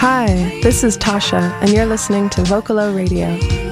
Hi, this is Tasha, and you're listening to Vocalo Radio.